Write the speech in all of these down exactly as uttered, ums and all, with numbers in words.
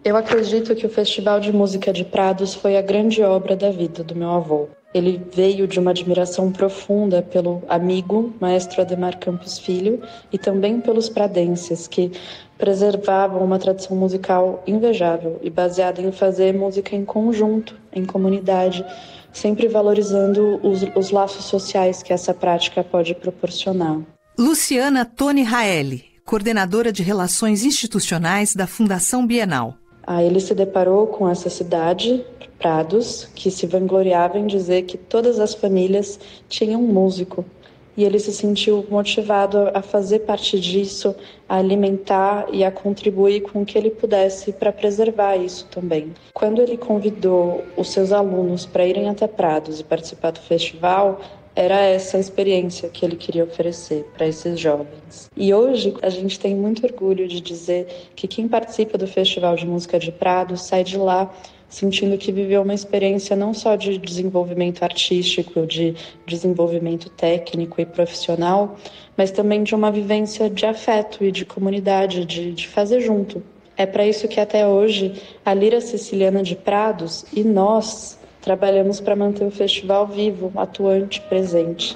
Eu acredito que o Festival de Música de Prados foi a grande obra da vida do meu avô. Ele veio de uma admiração profunda pelo amigo, maestro Adhemar Campos Filho, e também pelos pradenses, que preservavam uma tradição musical invejável e baseada em fazer música em conjunto, em comunidade, sempre valorizando os, os laços sociais que essa prática pode proporcionar. Luciana Toni Raeli, coordenadora de Relações Institucionais da Fundação Bienal. Aí ele se deparou com essa cidade, Prados, que se vangloriava em dizer que todas as famílias tinham um músico. E ele se sentiu motivado a fazer parte disso, a alimentar e a contribuir com o que ele pudesse para preservar isso também. Quando ele convidou os seus alunos para irem até Prados e participar do festival, era essa a experiência que ele queria oferecer para esses jovens. E hoje a gente tem muito orgulho de dizer que quem participa do Festival de Música de Prados sai de lá sentindo que viveu uma experiência não só de desenvolvimento artístico, de desenvolvimento técnico e profissional, mas também de uma vivência de afeto e de comunidade, de, de fazer junto. É para isso que até hoje a Lira Siciliana de Prados e nós trabalhamos para manter o festival vivo, atuante, presente.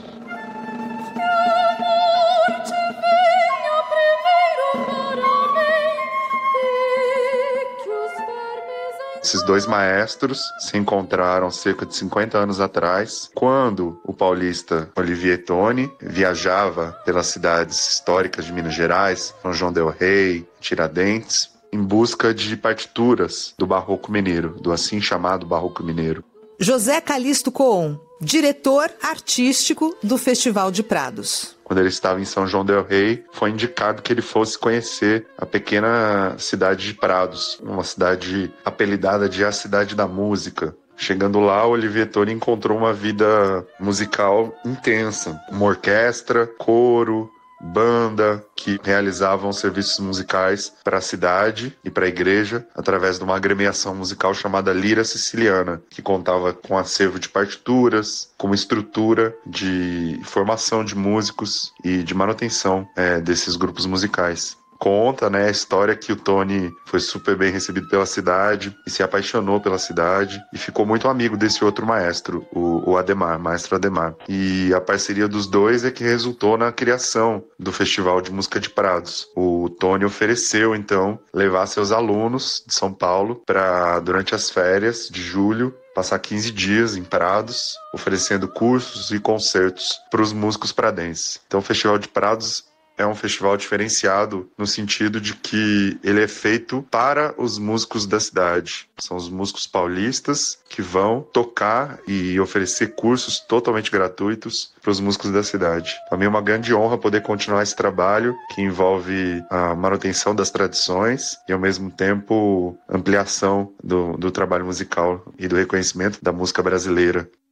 Esses dois maestros se encontraram cerca de cinquenta anos atrás, quando o paulista Olivier Toni viajava pelas cidades históricas de Minas Gerais, São João del Rei, Tiradentes, em busca de partituras do Barroco Mineiro, do assim chamado Barroco Mineiro. José Calixto Coon, diretor artístico do Festival de Prados. Quando ele estava em São João del Rei, foi indicado que ele fosse conhecer a pequena cidade de Prados, uma cidade apelidada de a Cidade da Música. Chegando lá, Olivier Toni encontrou uma vida musical intensa, uma orquestra, coro, banda que realizavam serviços musicais para a cidade e para a igreja através de uma agremiação musical chamada Lira Siciliana, que contava com acervo de partituras, com uma estrutura de formação de músicos e de manutenção é, desses grupos musicais. Conta, né, a história que o Toni foi super bem recebido pela cidade e se apaixonou pela cidade e ficou muito amigo desse outro maestro, o, o Adhemar, maestro Adhemar. E a parceria dos dois é que resultou na criação do Festival de Música de Prados. O Toni ofereceu, então, levar seus alunos de São Paulo para, durante as férias de julho, passar quinze dias em Prados, oferecendo cursos e concertos para os músicos pradenses. Então, o Festival de Prados é um festival diferenciado no sentido de que ele é feito para os músicos da cidade. São os músicos paulistas que vão tocar e oferecer cursos totalmente gratuitos para os músicos da cidade. Também é uma grande honra poder continuar esse trabalho que envolve a manutenção das tradições e, ao mesmo tempo, ampliação do, do trabalho musical e do reconhecimento da música brasileira.